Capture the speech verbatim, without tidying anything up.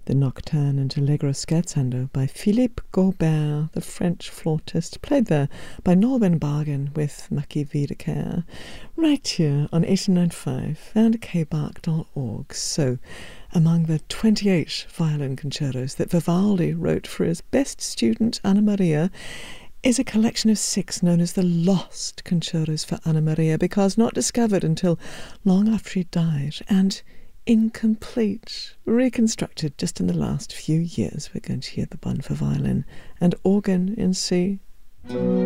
the Nocturne and Allegro scherzando by Philippe Gaubert, the French flautist, played there by Norman Bargan with Mackie Wiedeker, right here on eighty-nine point five and k bark dot org. So, among the twenty-eight violin concertos that Vivaldi wrote for his best student, Anna Maria, is a collection of six known as the Lost Concertos for Anna Maria, because not discovered until long after he died, and incomplete, reconstructed just in the last few years. We're going to hear the one for violin and organ in C.